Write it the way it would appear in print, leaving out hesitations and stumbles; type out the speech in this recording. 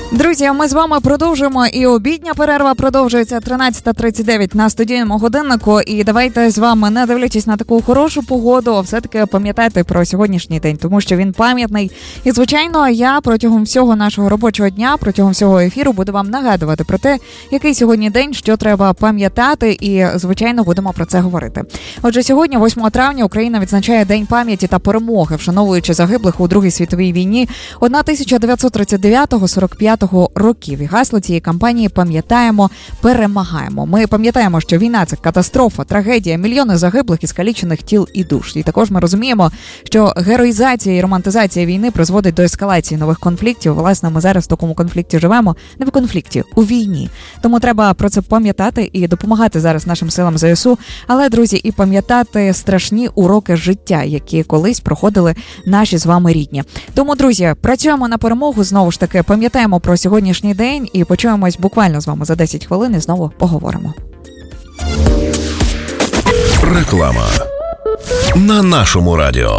Друзі, ми з вами продовжуємо, і обідня перерва продовжується 13:39 на студійному годиннику. І давайте з вами, не дивлячись на таку хорошу погоду, все-таки пам'ятайте про сьогоднішній день, тому що він пам'ятний. І, звичайно, я протягом всього нашого робочого дня, протягом всього ефіру буду вам нагадувати про те, який сьогодні день, що треба пам'ятати, і, звичайно, будемо про це говорити. Отже, сьогодні, 8 травня, Україна відзначає День пам'яті та перемоги, вшановуючи загиблих у Другій світовій війні 1939-45 років. І гасло цієї кампанії «Пам'ятаємо, перемагаємо». Ми пам'ятаємо, що війна – це катастрофа, трагедія, мільйони загиблих і скалічених тіл і душ. І також ми розуміємо, що героїзація і романтизація війни призводить до ескалації нових конфліктів. Власне, ми зараз в такому конфлікті живемо, не в конфлікті, у війні. Тому треба про це пам'ятати і допомагати зараз нашим силам ЗСУ. Але, друзі, і пам'ятати страшні уроки життя, які колись проходили наші з вами рідні. Тому, друзі, працюємо на перемогу, знову ж таки, пам'ятаємо про сьогоднішній день і почуємось буквально з вами за 10 хвилин і знову поговоримо. Реклама на нашому радіо.